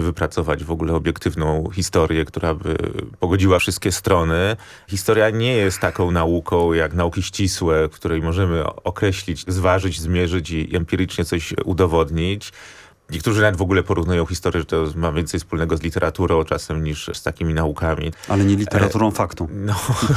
wypracować w ogóle obiektywną historię, która by pogodziła wszystkie strony. Historia nie jest taką nauką jak nauki ścisłe, w której możemy określić, zważyć, zmierzyć i empirycznie coś udowodnić. Niektórzy nawet w ogóle porównują historię, że to ma więcej wspólnego z literaturą czasem niż z takimi naukami. Ale nie literaturą faktu. No,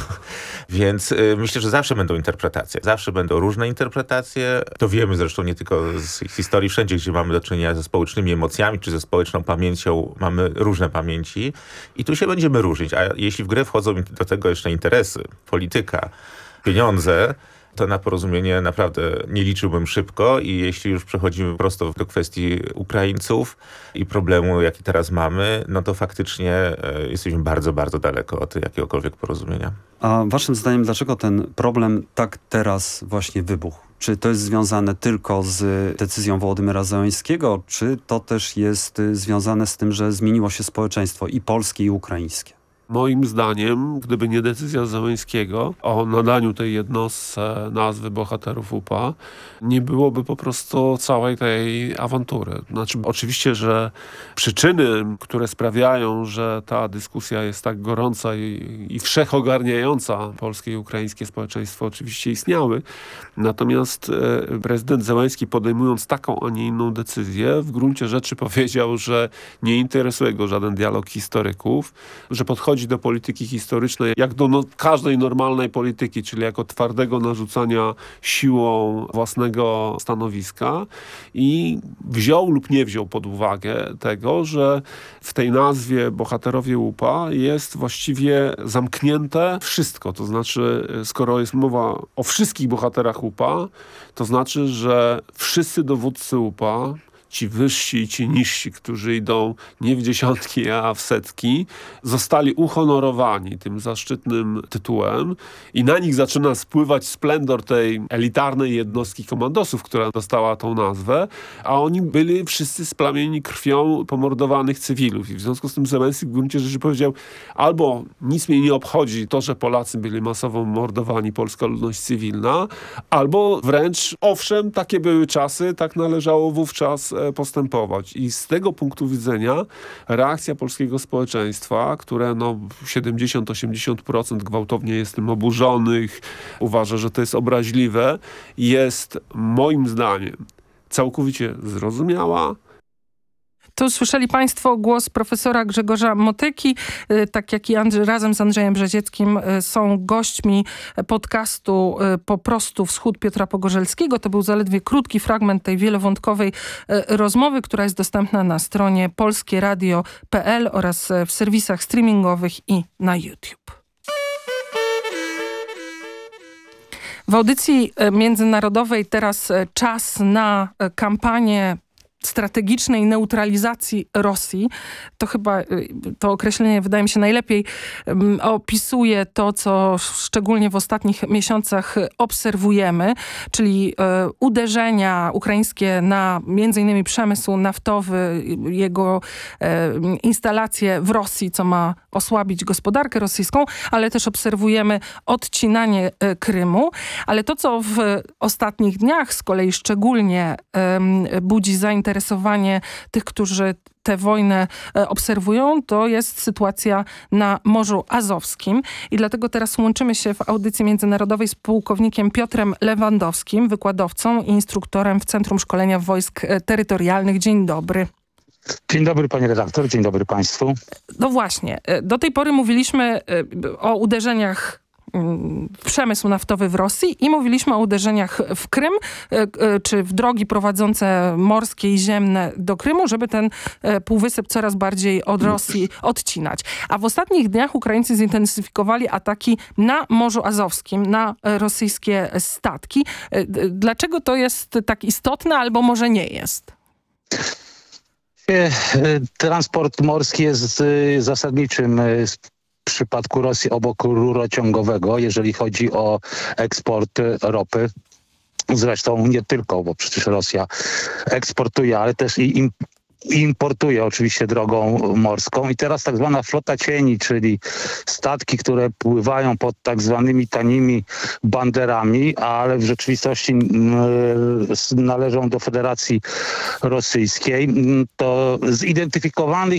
więc myślę, że zawsze będą interpretacje. Zawsze będą różne interpretacje. To wiemy zresztą nie tylko z historii. Wszędzie, gdzie mamy do czynienia ze społecznymi emocjami, czy ze społeczną pamięcią, mamy różne pamięci. I tu się będziemy różnić. A jeśli w grę wchodzą do tego jeszcze interesy, polityka, pieniądze, to na porozumienie naprawdę nie liczyłbym szybko i jeśli już przechodzimy prosto do kwestii Ukraińców i problemu, jaki teraz mamy, no to faktycznie jesteśmy bardzo, bardzo daleko od jakiegokolwiek porozumienia. A waszym zdaniem, dlaczego ten problem tak teraz właśnie wybuchł? Czy to jest związane tylko z decyzją Wołodymyra Zełenskiego, czy to też jest związane z tym, że zmieniło się społeczeństwo i polskie, i ukraińskie? Moim zdaniem, gdyby nie decyzja Zełenskiego o nadaniu tej jednostce nazwy bohaterów UPA, nie byłoby po prostu całej tej awantury. Znaczy, oczywiście, że przyczyny, które sprawiają, że ta dyskusja jest tak gorąca i wszechogarniająca polskie i ukraińskie społeczeństwo oczywiście istniały. Natomiast prezydent Zełenski, podejmując taką, a nie inną decyzję, w gruncie rzeczy powiedział, że nie interesuje go żaden dialog historyków, że podchodzi do polityki historycznej jak do każdej normalnej polityki, czyli jako twardego narzucania siłą własnego stanowiska i wziął lub nie wziął pod uwagę tego, że w tej nazwie bohaterowie UPA jest właściwie zamknięte wszystko. To znaczy, skoro jest mowa o wszystkich bohaterach UPA, to znaczy, że wszyscy dowódcy UPA, ci wyżsi i ci niżsi, którzy idą nie w dziesiątki, a w setki, zostali uhonorowani tym zaszczytnym tytułem i na nich zaczyna spływać splendor tej elitarnej jednostki komandosów, która dostała tą nazwę, a oni byli wszyscy splamieni krwią pomordowanych cywilów. I w związku z tym Zełenski w gruncie rzeczy powiedział, albo nic mnie nie obchodzi to, że Polacy byli masowo mordowani, polska ludność cywilna, albo wręcz, owszem, takie były czasy, tak należało wówczas postępować. I z tego punktu widzenia reakcja polskiego społeczeństwa, które 70-80% gwałtownie jest tym oburzonych, uważa, że to jest obraźliwe, jest moim zdaniem całkowicie zrozumiała. Tu słyszeli państwo głos profesora Grzegorza Motyki, tak jak i razem z Andrzejem Brzezieckim są gośćmi podcastu Po prostu Wschód Piotra Pogorzelskiego. To był zaledwie krótki fragment tej wielowątkowej rozmowy, która jest dostępna na stronie polskieradio.pl oraz w serwisach streamingowych i na YouTube. W audycji międzynarodowej teraz czas na kampanię strategicznej neutralizacji Rosji. To chyba to określenie wydaje mi się najlepiej opisuje to, co szczególnie w ostatnich miesiącach obserwujemy, czyli uderzenia ukraińskie na między innymi przemysł naftowy, jego instalacje w Rosji, co ma osłabić gospodarkę rosyjską, ale też obserwujemy odcinanie Krymu. Ale to, co w ostatnich dniach z kolei szczególnie budzi zainteresowanie tych, którzy tę wojnę obserwują, to jest sytuacja na Morzu Azowskim. I dlatego teraz łączymy się w audycji międzynarodowej z pułkownikiem Piotrem Lewandowskim, wykładowcą i instruktorem w Centrum Szkolenia Wojsk Terytorialnych. Dzień dobry. Dzień dobry, panie redaktor, dzień dobry państwu. No właśnie, do tej pory mówiliśmy o uderzeniach w przemysł naftowy w Rosji i mówiliśmy o uderzeniach w Krym, czy w drogi prowadzące morskie i ziemne do Krymu, żeby ten półwysep coraz bardziej od Rosji odcinać. A w ostatnich dniach Ukraińcy zintensyfikowali ataki na Morzu Azowskim, na rosyjskie statki. Dlaczego to jest tak istotne, albo może nie jest? Transport morski jest zasadniczym w przypadku Rosji obok rurociągowego, jeżeli chodzi o eksport ropy. Zresztą nie tylko, bo przecież Rosja eksportuje, ale też i importuje oczywiście drogą morską. I teraz tak zwana flota cieni, czyli statki, które pływają pod tak zwanymi tanimi banderami, ale w rzeczywistości należą do Federacji Rosyjskiej. To zidentyfikowanych